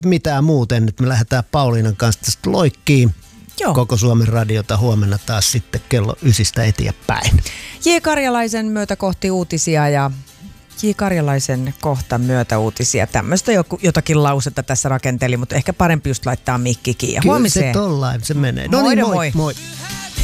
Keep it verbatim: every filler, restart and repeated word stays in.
mitään muuten. Nyt me lähdetään Pauliinan kanssa tästä loikkiin. Joo. Koko Suomen radiota huomenna taas sitten kello ysistä eteenpäin. J. Karjalaisen myötä kohti uutisia ja J. Karjalaisen kohta myötä uutisia. Tämmöistä jotakin lausetta tässä rakenteli, mutta ehkä parempi just laittaa mikki kiinni. Kyllä se tollain, se menee. No niin, moi. moi. moi.